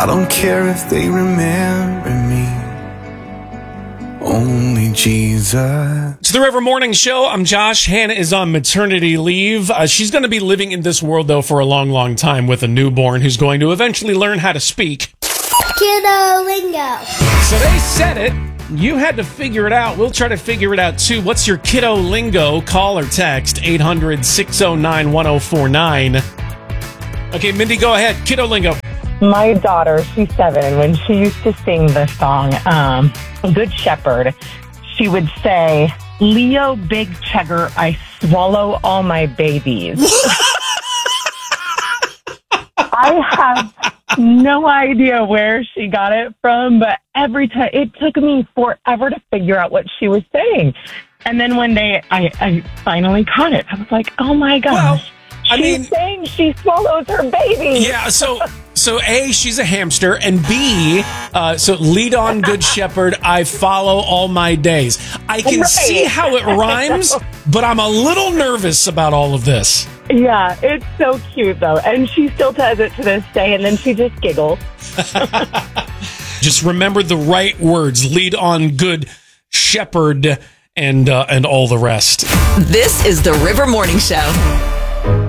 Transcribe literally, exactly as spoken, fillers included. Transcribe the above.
I don't care if they remember me. Only Jesus. It's the River Morning Show. I'm Josh. Hannah is on maternity leave. Uh, she's going to be living in this world, though, for a long, long time with a newborn who's going to eventually learn how to speak. Kiddo lingo. So they said it. You had to figure it out. We'll try to figure it out, too. What's your kiddo lingo? Call or text eight hundred, six oh nine, one oh four nine. Okay, Mindy, go ahead. Kiddo lingo. My daughter, she's seven, and when she used to sing the song, um, Good Shepherd, she would say, Leo Big Chegger, I swallow all my babies. I have no idea where she got it from, but every time, it took me forever to figure out what she was saying. And then one day, I, I finally caught it. I was like, oh my gosh. Well, I She's mean, saying she swallows her baby. Yeah, so so A, she's a hamster, and B, uh, so lead on Good Shepherd, I follow all my days. I can Right. see how it rhymes, but I'm a little nervous about all of this. Yeah, it's so cute, though. And she still does it to this day, and then she just giggles. Just remember the right words. Lead on Good Shepherd and uh, and all the rest. This is the River Morning Show.